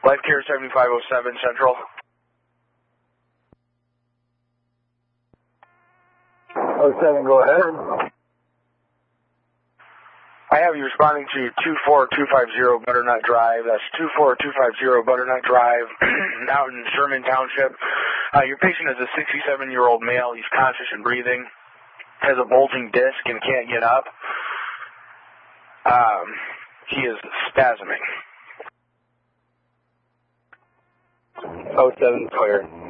Life Care 7507 Central. 07, go ahead. I have you responding to 24250 Butternut Drive. That's 24250 Butternut Drive out in Sherman Township. Your patient is a 67-year-old male. He's conscious and breathing, has a bulging disc and can't get up. He is spasming. 07, clear.